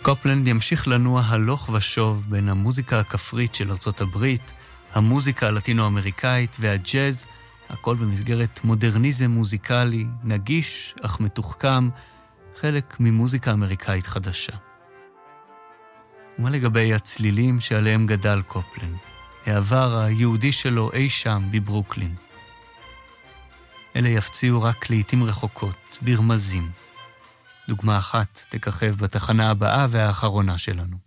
קופלנד ימשיך לנוע הלוך ושוב בין המוזיקה הכפרית של ארצות הברית, המוזיקה הלטינו-אמריקאית והג'אז, הכל במסגרת מודרניזם מוזיקלי, נגיש אך מתוחכם, חלק ממוזיקה אמריקאית חדשה. ומה לגבי הצלילים שעליהם גדל קופלנד? העבר היהודי שלו אי שם בברוקלין. אלה יפציעו רק לעתים רחוקות, ברמזים. דוגמה אחת תככב בתחנה הבאה והאחרונה שלנו.